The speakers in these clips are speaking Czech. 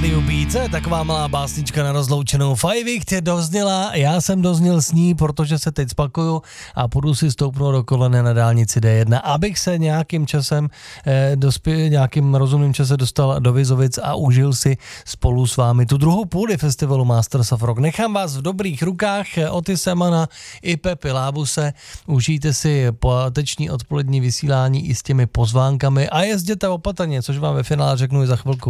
rádiu Beat, to je taková malá básnička na rozloučenou. Fajvicht dozněla, já jsem dozněl s ní, protože se teď spakuju a půjdu si stoupnout do kolene na dálnici D1, abych se nějakým časem, nějakým rozumným časem dostal do Vizovic a užil si spolu s vámi tu druhou půli festivalu Masters of Rock. Nechám vás v dobrých rukách, Oty Semana i Pepi Lábuse, užijte si páteční odpolední vysílání i s těmi pozvánkami a jezděte opatrně, což vám ve finále řeknu i za chvilku.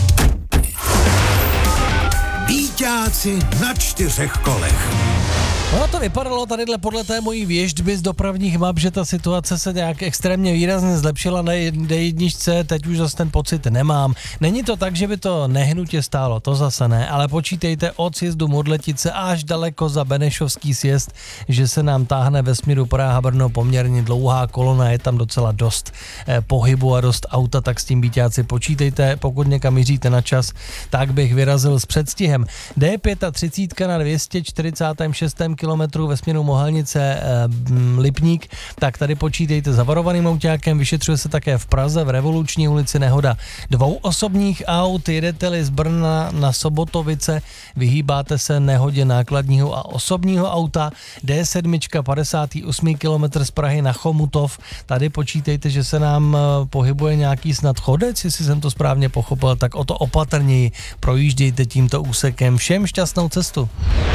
Víťáci na 4 kolech. No to vypadalo tadyhle podle té mojí věštby z dopravních map, že ta situace se nějak extrémně výrazně zlepšila na D1, teď už zase ten pocit nemám. Není to tak, že by to nehnutě stálo, to zase ne, ale počítejte od sjezdu Modletice až daleko za Benešovský sjezd, že se nám táhne ve směru Praha-Brno poměrně dlouhá kolona, je tam docela dost pohybu a dost auta, tak s tím víťáci počítejte, pokud někam míříte na čas, tak bych vyrazil s předstihem. D35 na 246 kilometrů ve směru Mohelnice Lipník, tak tady počítejte zavarovaným autákem, vyšetřuje se také v Praze v Revoluční ulici nehoda 2 osobních aut, jedete-li z Brna na Sobotovice, vyhýbáte se nehodě nákladního a osobního auta, D7 58 km z Prahy na Chomutov, tady počítejte, že se nám pohybuje nějaký snad chodec, jestli jsem to správně pochopil, tak o to opatrněji projíždějte tímto úsekem. Všem šťastnou cestu.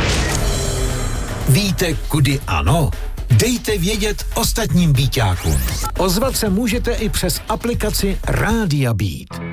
Víte, kudy ano? Dejte vědět ostatním víťákům. Ozvat se můžete i přes aplikaci Rádia Beat.